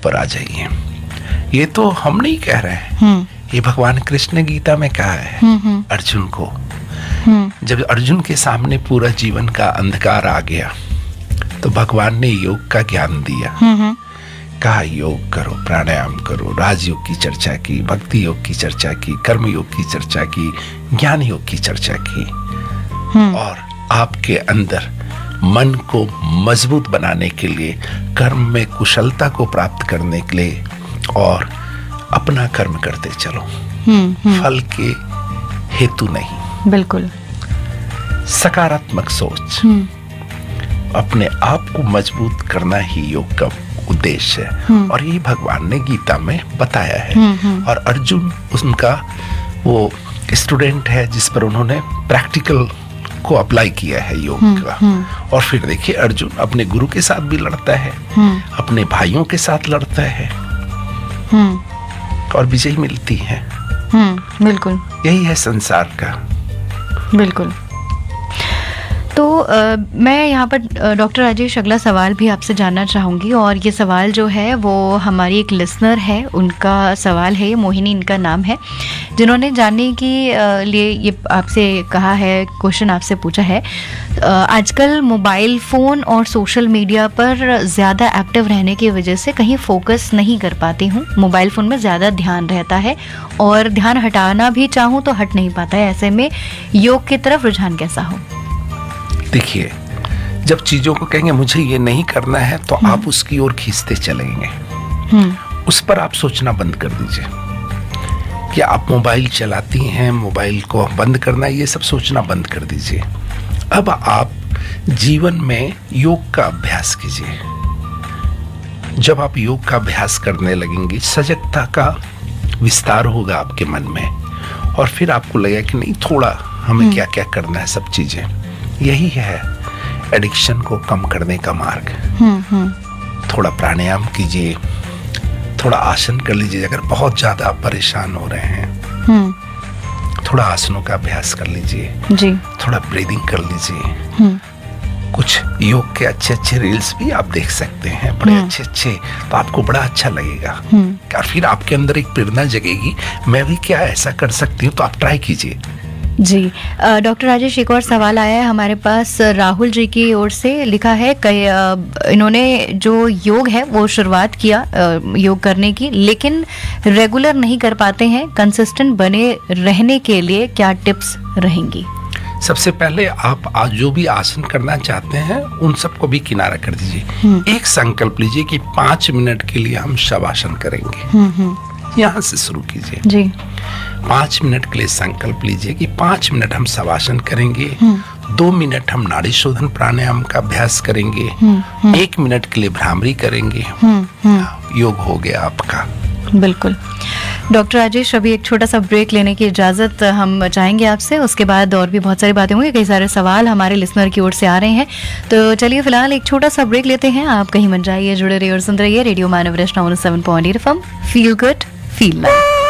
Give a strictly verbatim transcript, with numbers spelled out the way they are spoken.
ऊपर आ जाइए। ये तो हम नहीं कह रहे हैं, ये भगवान कृष्ण ने गीता में कहा है अर्जुन को। जब अर्जुन के सामने पूरा जीवन का अंधकार आ गया तो भगवान ने योग का ज्ञान दिया। कहा योग करो, प्राणायाम करो, राजयोग की चर्चा की, भक्ति योग की चर्चा की, कर्म योग की चर्चा की, ज्ञान योग की चर्चा की, और आपके अंदर मन को मजबूत बनाने के लिए, कर्म में कुशलता को प्राप्त करने के लिए, और अपना कर्म करते चलो, फल के हेतु नहीं। बिल्कुल। सकारात्मक सोच, अपने आप को मजबूत करना ही योग का उद्देश्य है, और ये भगवान ने गीता में बताया है। और अर्जुन उनका वो स्टूडेंट है जिस पर उन्होंने प्रैक्टिकल को अप्लाई किया है योग का। और फिर देखिए अर्जुन अपने गुरु के साथ भी लड़ता है, अपने भाइयों के साथ लड़ता है, और विजय मिलती है। बिल्कुल, यही है संसार का। बिल्कुल। तो आ, मैं यहाँ पर डॉक्टर राजेश अगला सवाल भी आपसे जानना चाहूँगी, और ये सवाल जो है वो हमारी एक लिसनर है, उनका सवाल है, मोहिनी इनका नाम है, जिन्होंने जानने के लिए ये आपसे कहा है, क्वेश्चन आपसे पूछा है। आजकल मोबाइल फ़ोन और सोशल मीडिया पर ज़्यादा एक्टिव रहने की वजह से कहीं फोकस नहीं कर पाती हूँ, मोबाइल फ़ोन में ज़्यादा ध्यान रहता है और ध्यान हटाना भी चाहूँ तो हट नहीं पाता है। ऐसे में योग की तरफ रुझान कैसा हो? देखिए, जब चीजों को कहेंगे मुझे ये नहीं करना है तो आप उसकी ओर खींचते चलेंगे, उस पर आप सोचना बंद कर दीजिए कि आप मोबाइल चलाती हैं, मोबाइल को बंद करना, ये सब सोचना बंद कर दीजिए। अब आप जीवन में योग का अभ्यास कीजिए। जब आप योग का अभ्यास करने लगेंगे, सजगता का विस्तार होगा आपके मन में, और फिर आपको लगेगा कि नहीं, थोड़ा हमें क्या क्या करना है, सब चीजें। यही है एडिक्शन को कम करने का मार्ग। थोड़ा प्राणायाम कीजिए, थोड़ा आसन कर लीजिए अगर बहुत ज्यादा परेशान हो रहे हैं, थोड़ा आसनों का अभ्यास कर लीजिए जी, थोड़ा ब्रीदिंग कर लीजिए, कुछ योग के अच्छे अच्छे रील्स भी आप देख सकते हैं, बड़े अच्छे अच्छे, तो आपको बड़ा अच्छा लगेगा। और फिर आपके अंदर एक प्रेरणा जगेगी, मैं भी क्या ऐसा कर सकती हूँ, तो आप ट्राई कीजिए। जी, डॉक्टर राजेश, एक और सवाल आया है हमारे पास राहुल जी की ओर से। लिखा है कई इन्होंने जो योग है वो शुरुआत किया योग करने की, लेकिन रेगुलर नहीं कर पाते हैं, कंसिस्टेंट बने रहने के लिए क्या टिप्स रहेंगी? सबसे पहले आप आज जो भी आसन करना चाहते हैं उन सबको भी किनारा कर दीजिए। एक संकल्प लीजिए कि पांच मिनट के लिए हम शवासन करेंगे, यहाँ से शुरू कीजिए जी। पांच मिनट के लिए संकल्प लीजिए कि पांच मिनट हम शवासन करेंगे, दो मिनट हम नाड़ी शोधन प्राणायाम का अभ्यास करेंगे, एक मिनट के लिए भ्रामरी करेंगे, योग हो गया आपका। बिल्कुल। डॉक्टर राजेश, अभी एक छोटा सा ब्रेक लेने की इजाजत हम चाहेंगे आपसे, उसके बाद और भी बहुत सारी बातें होंगी, कई सारे सवाल हमारे लिसनर की ओर से आ रहे हैं। तो चलिए फिलहाल एक छोटा सा ब्रेक लेते हैं, आप कहीं मत जाइए, जुड़े रहिए और सुन रहिए रेडियो मानव रचना seven point eight F M, feel good feel life.